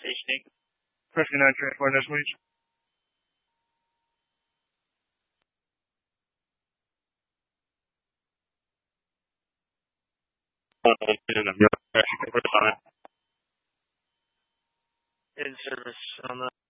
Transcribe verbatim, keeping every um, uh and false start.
Station eight. fifty-nine transport next week. In service on the